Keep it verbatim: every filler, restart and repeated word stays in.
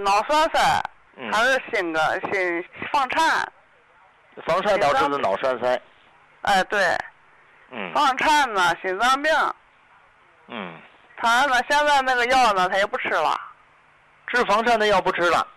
脑栓塞， 嗯， 他是心个心房颤。 房颤导致的脑栓塞。 哎，对。 嗯。 房颤呢，心脏病。 嗯。 他呢，现在那个药呢，他也不吃了。 治房颤的药不吃了。